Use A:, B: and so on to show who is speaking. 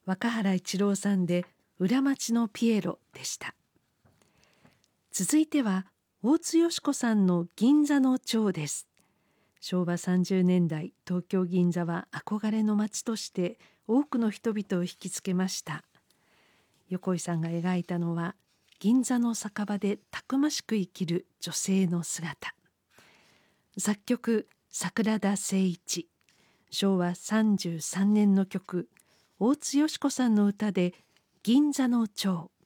A: 若原一郎さんで裏町のピエロでした。続いては大津よし子さんの銀座の蝶です。昭和30年代、東京銀座は憧れの街として多くの人々を引きつけました。横井さんが描いたのは銀座の酒場でたくましく生きる女性の姿。作曲桜田誠一、昭和33年の曲、大津よし子さんの歌で銀座の蝶。